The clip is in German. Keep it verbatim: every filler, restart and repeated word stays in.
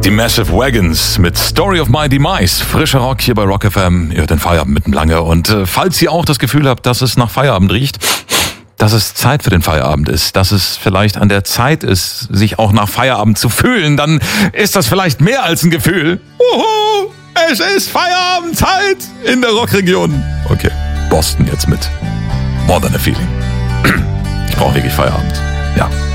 Die Massive Wagons mit Story of My Demise. Frischer Rock hier bei Rock F M. Ihr hört den Feierabend mit dem Lange. Und äh, falls ihr auch das Gefühl habt, dass es nach Feierabend riecht, dass es Zeit für den Feierabend ist, dass es vielleicht an der Zeit ist, sich auch nach Feierabend zu fühlen, dann ist das vielleicht mehr als ein Gefühl. Uhu, es ist Feierabendzeit in der Rockregion. Okay, Boston jetzt mit More Than a Feeling. Ich brauche wirklich Feierabend. Ja.